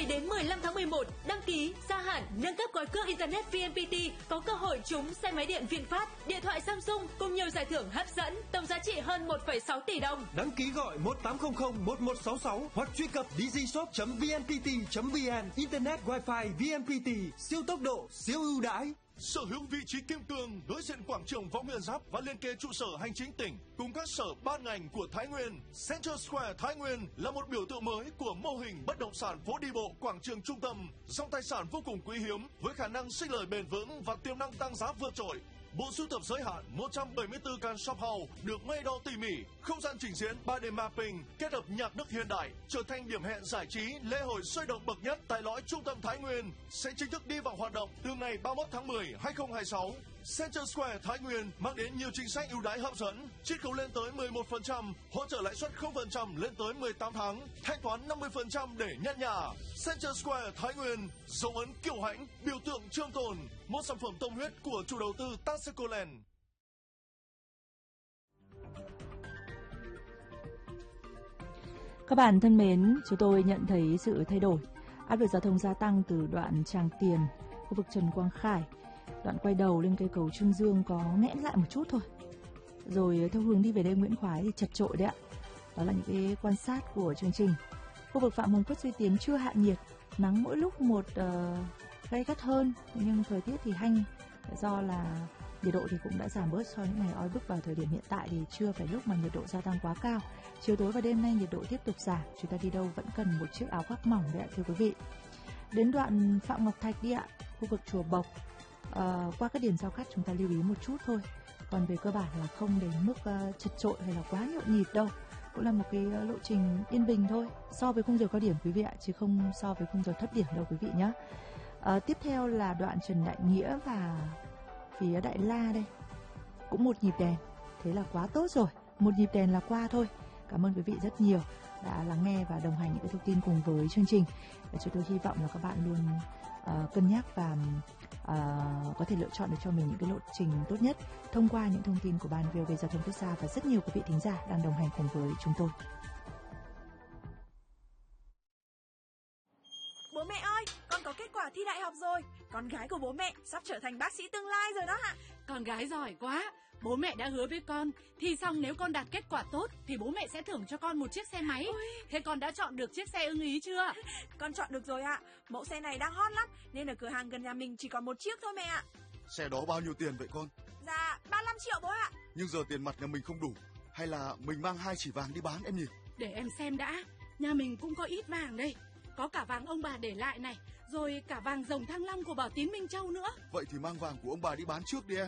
đến 15 tháng 11, đăng ký, gia hạn, nâng cấp gói cước Internet VNPT có cơ hội trúng xe máy điện VinFast, điện thoại Samsung cùng nhiều giải thưởng hấp dẫn, tổng giá trị hơn 1,6 tỷ đồng. Đăng ký gọi 1800 1166 hoặc truy cập dgshop.vnpt.vn. Internet Wi-Fi VNPT, siêu tốc độ, siêu ưu đãi. Sở hữu vị trí kim cương đối diện quảng trường Võ Nguyên Giáp và liên kề trụ sở hành chính tỉnh cùng các sở ban ngành của Thái Nguyên, Central Square Thái Nguyên là một biểu tượng mới của mô hình bất động sản phố đi bộ quảng trường trung tâm, dòng tài sản vô cùng quý hiếm với khả năng sinh lời bền vững và tiềm năng tăng giá vượt trội. Bộ sưu tập giới hạn 174 căn shop house được may đo tỉ mỉ, không gian trình diễn 3D mapping kết hợp nhạc nước hiện đại trở thành điểm hẹn giải trí lễ hội sôi động bậc nhất tại lõi trung tâm Thái Nguyên sẽ chính thức đi vào hoạt động từ ngày 31 tháng 10, 2026. Central Square Thái Nguyên mang đến nhiều chính sách ưu đãi hấp dẫn, chiết khấu lên tới 11%, hỗ trợ lãi suất 0% lên tới 18 tháng, thanh toán 50% để nhận nhà. Central Square Thái Nguyên, dấu ấn kiêu hãnh, biểu tượng trường tồn, một sản phẩm tâm huyết của chủ đầu tư Tascoland. Các bạn thân mến, chúng tôi nhận thấy sự thay đổi, áp lực giao thông gia tăng từ đoạn Tràng Tiền, khu vực Trần Quang Khải. Đoạn quay đầu lên cây cầu Trương Dương có nghẽn lại một chút thôi. Rồi theo hướng đi về đê Nguyễn Khoái thì chật chội đấy ạ. Đó là những cái quan sát của chương trình. Khu vực Phạm Hồng Khuất Duy Tiến chưa hạ nhiệt, nắng mỗi lúc một gay gắt hơn, nhưng thời tiết thì hanh, do là nhiệt độ thì cũng đã giảm bớt so với những ngày oi bức vào thời điểm hiện tại thì chưa phải lúc mà nhiệt độ gia tăng quá cao. Chiều tối và đêm nay nhiệt độ tiếp tục giảm, chúng ta đi đâu vẫn cần một chiếc áo khoác mỏng đấy ạ thưa quý vị. Đến đoạn Phạm Ngọc Thạch đi ạ, khu vực Chùa Bộc. Qua các điểm giao cắt chúng ta lưu ý một chút thôi, còn về cơ bản là không đến mức chật chội hay là quá nhộn nhịp đâu, cũng là một cái lộ trình yên bình thôi so với khung giờ cao điểm quý vị ạ, chứ không so với khung giờ thấp điểm đâu quý vị nhé. Tiếp theo là đoạn Trần Đại Nghĩa và phía Đại La đây, cũng một nhịp đèn, thế là quá tốt rồi, một nhịp đèn là qua thôi. Cảm ơn quý vị rất nhiều đã lắng nghe và đồng hành những cái thông tin cùng với chương trình. Và chúng tôi hy vọng là các bạn luôn cân nhắc và có thể lựa chọn được cho mình những cái lộ trình tốt nhất thông qua những thông tin của Ban VOV Giao thông Quốc gia và rất nhiều quý vị thính giả đang đồng hành cùng với chúng tôi. Bố mẹ ơi, con có kết quả thi đại học rồi. Con gái của bố mẹ sắp trở thành bác sĩ tương lai rồi đó ạ. Con gái giỏi quá. Bố mẹ đã hứa với con, thi xong nếu con đạt kết quả tốt thì bố mẹ sẽ thưởng cho con một chiếc xe máy. Thế con đã chọn được chiếc xe ưng ý chưa? Con chọn được rồi ạ. Mẫu xe này đang hot lắm nên ở cửa hàng gần nhà mình chỉ còn một chiếc thôi mẹ ạ. Xe đó bao nhiêu tiền vậy con? Dạ 35 triệu bố ạ. Nhưng giờ tiền mặt nhà mình không đủ, hay là mình mang 2 chỉ vàng đi bán em nhỉ? Để em xem đã. Nhà mình cũng có ít vàng đây. Có cả vàng ông bà để lại này, rồi cả vàng rồng Thăng Long của Bảo Tín Minh Châu nữa. Vậy thì mang vàng của ông bà đi bán trước đi em.